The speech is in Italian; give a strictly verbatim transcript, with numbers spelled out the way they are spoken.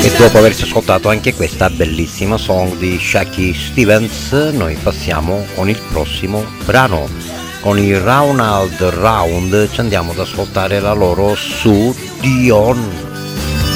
E dopo averci ascoltato anche questa bellissima song di Shaky Stevens, noi passiamo con il prossimo brano. Con il Round Round ci andiamo ad ascoltare la loro Su Dion.